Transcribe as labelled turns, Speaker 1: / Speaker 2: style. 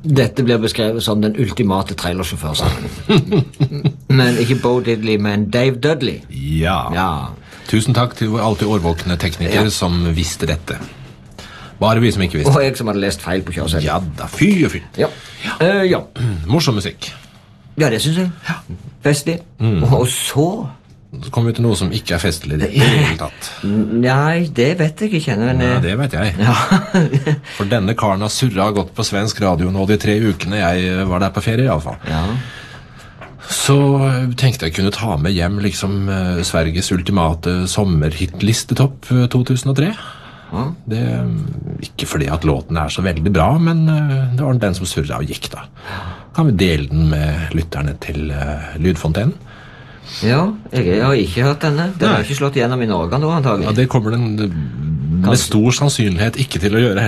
Speaker 1: Dette blir beskrevet som den ultimate trailersjåførsangen. Men ikke Bo Diddley, men Dave Dudley.
Speaker 2: Ja. Tusen takk til vår alltid årvåkne tekniker som visste dette. Bare vi som ikke visste.
Speaker 1: Og jeg som hadde lest feil på kjøreseddelen.
Speaker 2: Ja da, fy og fy.
Speaker 1: Ja.
Speaker 2: Morsom musikk.
Speaker 1: Ja, det synes jeg. Festlig. Og så
Speaker 2: kommer vi til noe som ikke er festlig i det hele tatt.
Speaker 1: Nei, det vet jeg ikke. Men
Speaker 2: ja, det vet jeg. For denne karen har surret godt på svensk radio nå de 3 ukene jeg var der på ferie i alle fall.
Speaker 1: Ja.
Speaker 2: Så tenkte jeg kunne ta med hjem liksom Sveriges ultimate sommerhitlistettopp 2003.
Speaker 1: Ja.
Speaker 2: Det ikke fordi at låten er så veldig bra, men det var den som surret og gikk da. Kan vi dele den med lytterne til Lydfontänen?
Speaker 1: Ja, jeg har ikke hørt denne. Den har ikke slått gjennom i Norge nå, antagelig.
Speaker 2: Ja, det kommer den med stor sannsynlighet ikke til å gjøre.